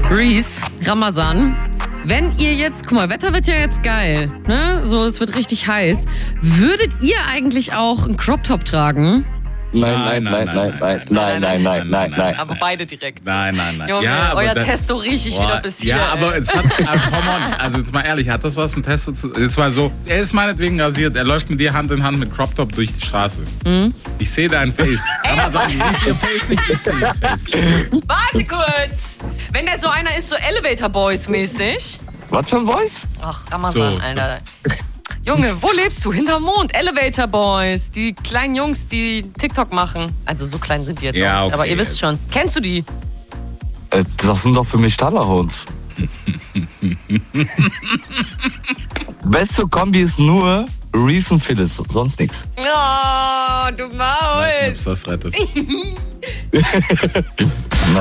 Reese, Ramazan. Wenn ihr jetzt, guck mal, Wetter wird ja jetzt geil, ne? So, es wird richtig heiß. Würdet ihr eigentlich auch einen Crop-Top tragen? Nein. Aber beide direkt. Nein. Junge, Ja, euer Testo rieche ich wieder bis hier. Ja, aber es hat, come on, also jetzt mal ehrlich, hat das was mit Testo zu tun? Es war so, er ist meinetwegen rasiert, er läuft mit dir Hand in Hand mit Crop Top durch die Straße. Ich sehe dein Face. Ramazan, du siehst ihr Face nicht, ich sehe ihr Face. Warte kurz. Wenn der so einer ist, so Elevator Boys mäßig. Was für ein Voice? Ach, Ramazan, So, Alter. Junge, wo lebst du? Hinterm Mond. Elevator Boys. Die kleinen Jungs, die TikTok machen. Also so klein sind die jetzt Ja, auch nicht. okay, Aber ihr wisst schon. Kennst du die? Das sind doch für mich Standardhounds. Beste Kombi ist nur Reese und Phyllis, sonst nichts. Oh, du Maul. Weiß nicht, ob's das rettet.